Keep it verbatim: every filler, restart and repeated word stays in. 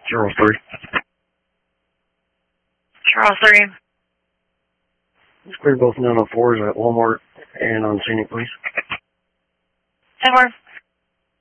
Charles three. Charles three. Let's clear both nine oh fours at Walmart and on Scenic, please. ten four.